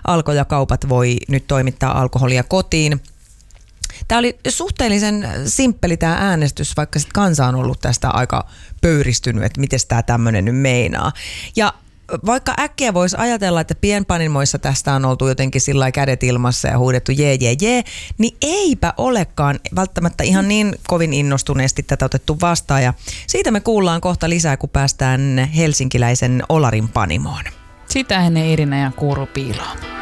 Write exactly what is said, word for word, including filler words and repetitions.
Alko ja kaupat voi nyt toimittaa alkoholia kotiin. Tämä oli suhteellisen simppeli tämä äänestys, vaikka sit kansa on ollut tästä aika pöyristynyt, että miten tämä tämmöinen nyt meinaa. Ja vaikka äkkiä voisi ajatella, että pienpanimoissa tästä on oltu jotenkin sillä lailla kädet ilmassa ja huudettu jee, jee, jee, niin eipä olekaan välttämättä ihan niin kovin innostuneesti tätä otettu vastaan. Ja siitä me kuullaan kohta lisää, kun päästään helsinkiläisen Olarin panimoon. Sitä ennen Irina ja Kuuru piiloon.